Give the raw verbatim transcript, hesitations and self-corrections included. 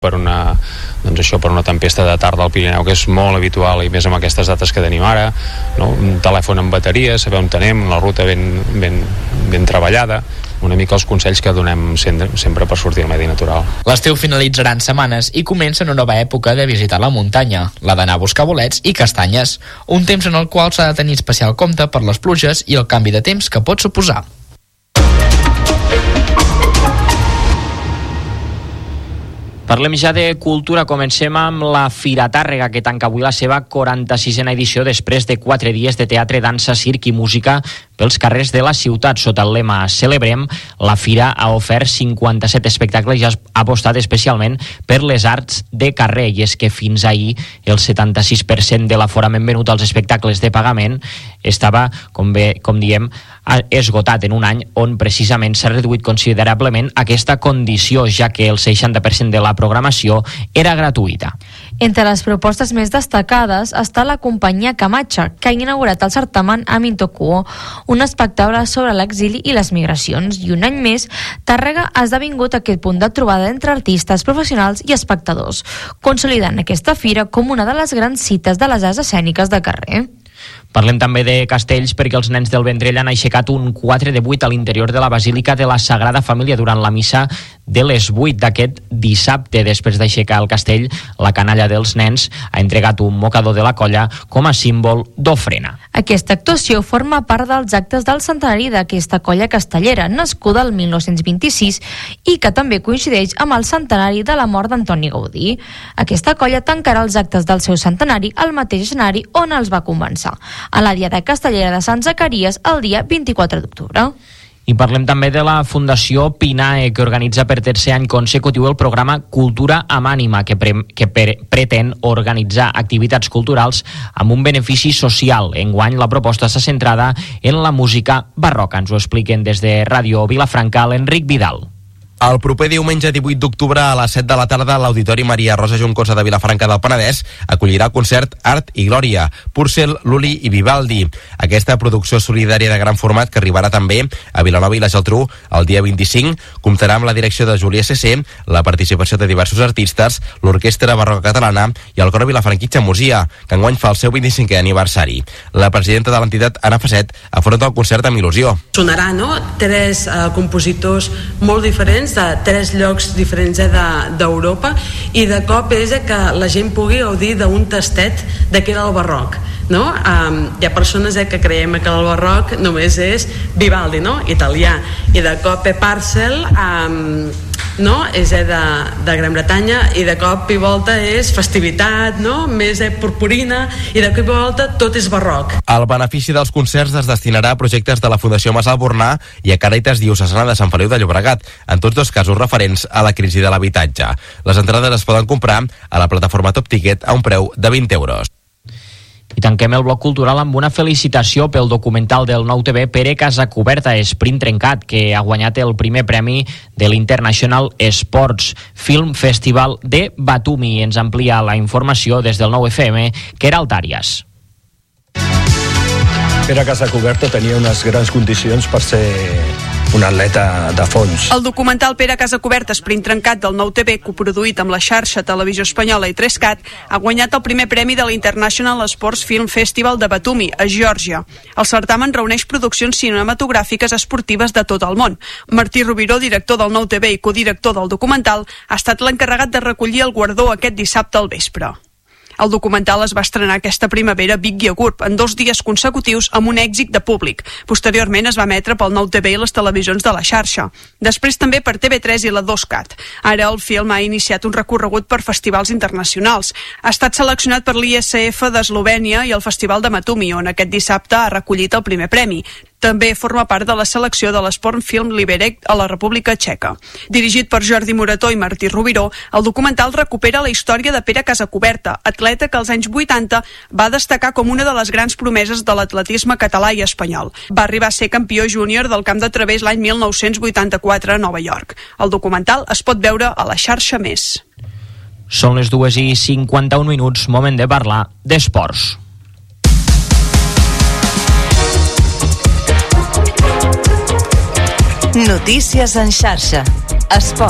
per una, doncs això, per una tempesta de tarda al Pirineu, que és molt habitual, i més amb aquestes dates que tenim ara, no? Un telèfon amb bateria, saber on tenim, la ruta ben, ben, ben treballada, una mica els consells que donem sempre, sempre per sortir al medi natural. L'estiu finalitzarà en setmanes i comença una nova època de visitar la muntanya, la d'anar a buscar bolets i castanyes, un temps en el qual s'ha de tenir especial compte per les pluges i el canvi de temps que pot suposar. Parlem ja de cultura. Comencem amb la Fira Tàrrega, que tanca avui la seva quaranta-sisena edició després de quatre dies de teatre, dansa, circ i música pels carrers de la ciutat. Sota el lema Celebrem, la Fira ha ofert cinquanta-set espectacles i ha apostat especialment per les arts de carrer. I és que fins ahir el setanta-sis per cent de l'aforament venut als espectacles de pagament estava, com bé, com diem, esgotat en un any on precisament s'ha reduït considerablement aquesta condició, ja que el seixanta per cent de la programació era gratuïta. Entre les propostes més destacades està la companyia Camacha, que ha inaugurat el certamen amb Intokuo, un espectacle sobre l'exili i les migracions, i un any més Tàrrega ha esdevingut aquest punt de trobada entre artistes, professionals i espectadors, consolidant aquesta fira com una de les grans cites de les arts escèniques de carrer. Parlem també de castells, perquè els nens del Vendrell han aixecat un quatre de vuit a l'interior de la Basílica de la Sagrada Família durant la missa de les vuit d'aquest dissabte. Després d'aixecar el castell, la canalla dels nens ha entregat un mocador de la colla com a símbol d'ofrena. Aquesta actuació forma part dels actes del centenari d'aquesta colla castellera, nascuda el mil nou-cents vint-i-sis i que també coincideix amb el centenari de la mort d'Antoni Gaudí. Aquesta colla tancarà els actes del seu centenari al mateix escenari on els va començar, a la Diada Castellera de Sant Zacaries, el dia vint-i-quatre d'octubre. I parlem també de la Fundació Pinae, que organitza per tercer any consecutiu el programa Cultura amb ànima, que, pre que pre pretén organitzar activitats culturals amb un benefici social. Enguany la proposta està centrada en la música barroca. Ens ho expliquen des de Ràdio Vilafranca, l'Enric Vidal. El proper diumenge divuit d'octubre a les set de la tarda l'Auditori Maria Rosa Juncosa de Vilafranca del Penedès acollirà el concert Art i Glòria, Purcell, Lully i Vivaldi. Aquesta producció solidària de gran format, que arribarà també a Vilanova i la Geltrú el dia vint-i-cinc, comptarà amb la direcció de Júlia C C, la participació de diversos artistes, l'Orquestra Barroca Catalana i el Cor Vilafranquitxa Músia, que enguany fa el seu vint-i-cinquè aniversari. La presidenta de l'entitat, Anna Facet, afronta el concert amb il·lusió. Sonarà, no?, tres uh, compositors molt diferents de tres llocs diferents eh, d'Europa, i de cop és eh, que la gent pugui gaudir d'un tastet de què era el barroc, no? Um, hi ha persones eh, que creiem que el barroc només és Vivaldi, no?, italià, i de cop eh, Purcell um, no? és eh, de, de Gran Bretanya, i de cop i volta és festivitat, no?, més eh, purpurina, i de cop i volta tot és barroc. El benefici dels concerts es destinarà a projectes de la Fundació Mas Albornà i a Càritas Diocesana de Sant Feliu de Llobregat, en tots dos casos referents a la crisi de l'habitatge. Les entrades es poden comprar a la plataforma Top Ticket a un preu de vint euros. I tanquem el bloc cultural amb una felicitació pel documental del Nou T V Pere Casacuberta, Sprint Trencat, que ha guanyat el primer premi de l'International Sports Film Festival de Batumi. Ens amplia la informació des del nou F M, Queralt Àrias. Pere Casacuberta tenia unes grans condicions per ser un atleta de fons. El documental Pere Casacuberta, Sprint Trencat, del Nou T V, coproduït amb la xarxa Televisió Espanyola i tres cat, ha guanyat el primer premi de l'International Sports Film Festival de Batumi, a Geòrgia. El certamen reuneix produccions cinematogràfiques esportives de tot el món. Martí Rovira, director del Nou T V i codirector del documental, ha estat l'encarregat de recollir el guardó aquest dissabte al vespre. El documental es va estrenar aquesta primavera a Vic i a Gurb, en dos dies consecutius amb un èxit de públic. Posteriorment es va emetre pel Nou T V i les televisions de la xarxa. Després també per T V tres i la dos cat. Ara el film ha iniciat un recorregut per festivals internacionals. Ha estat seleccionat per l'I S F d'Eslovènia i el Festival de Batumi, on aquest dissabte ha recollit el primer premi. També forma part de la selecció de l'Sport Film Liberec a la República Txeca. Dirigit per Jordi Morató i Martí Rovira, el documental recupera la història de Pere Casacuberta, atleta que als anys vuitanta va destacar com una de les grans promeses de l'atletisme català i espanyol. Va arribar a ser campió júnior del camp de través l'any mil nou-cents vuitanta-quatre a Nova York. El documental es pot veure a la xarxa Més. Són les dues i cinquanta-un minuts, moment de parlar d'esports. Notícies en xarxa. Esport.